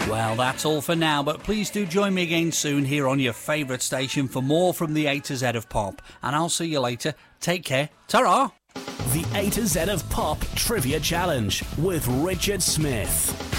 Well, that's all for now, but please do join me again soon here on your favourite station for more from the A to Z of pop. And I'll see you later. Take care. Ta-ra! The A to Z of Pop Trivia Challenge with Richard Smith.